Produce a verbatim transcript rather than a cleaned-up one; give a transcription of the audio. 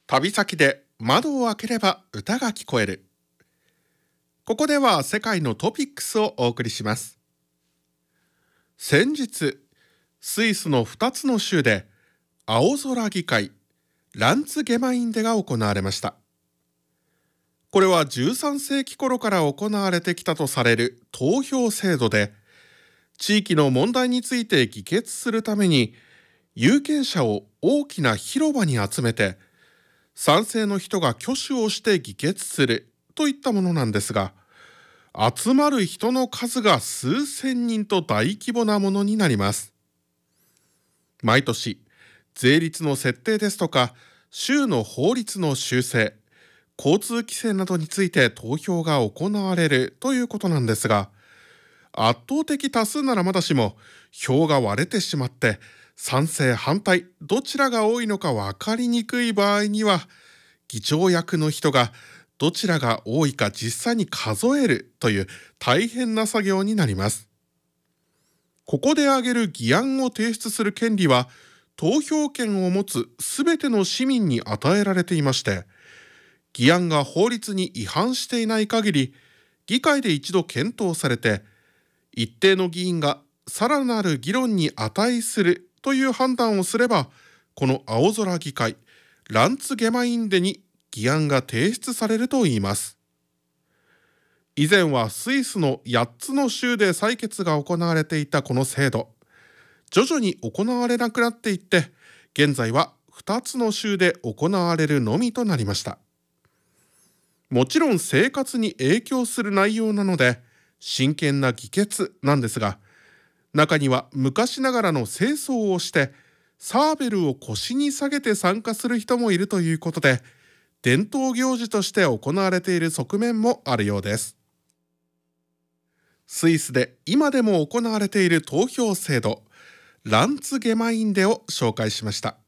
旅先で窓を開ければ歌が聞こえる。ここでは世界のトピックスをお送りします。先日、スイスのふたつの州で青空議会ランツゲマインデが行われました。これはじゅうさん世紀頃から行われてきたとされる投票制度で、地域の問題について議決するために有権者を大きな広場に集めて、賛成の人が挙手をして議決するといったものなんですが、集まる人の数が数千人と大規模なものになります。毎年、税率の設定ですとか、州の法律の修正、交通規制などについて投票が行われるということなんですが、圧倒的多数ならまだしも、票が割れてしまって、賛成反対どちらが多いのか分かりにくい場合には、議長役の人がどちらが多いか実際に数えるという大変な作業になります。ここで挙げる議案を提出する権利は、投票権を持つすべての市民に与えられていまして、議案が法律に違反していない限り、議会で一度検討されて、一定の議員がさらなる議論に値するという判断をすれば、この青空議会ランツゲマインデに議案が提出されるといいます。以前はスイスのやっつの州で採決が行われていたこの制度、徐々に行われなくなっていって、現在はふたつの州で行われるのみとなりました。もちろん生活に影響する内容なので真剣な議決なんですが、中には昔ながらの清掃をしてサーベルを腰に下げて参加する人もいるということで、伝統行事として行われている側面もあるようです。スイスで今でも行われている投票制度、ランツゲマインデを紹介しました。